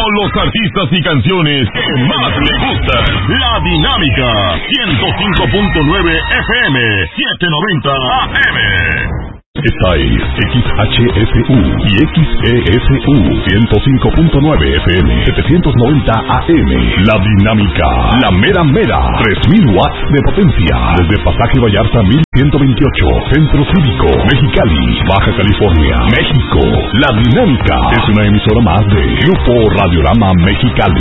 con los artistas y canciones que más le gustan. La Dinámica 105.9 FM 790 AM. Esta es XHSU y XESU 105.9 FM 790 AM. La Dinámica, la mera mera, 3000 watts de potencia. Desde Pasaje Vallarta 1128, Centro Cívico, Mexicali, Baja California, México. La Dinámica es una emisora más de Grupo Radiorama Mexicali.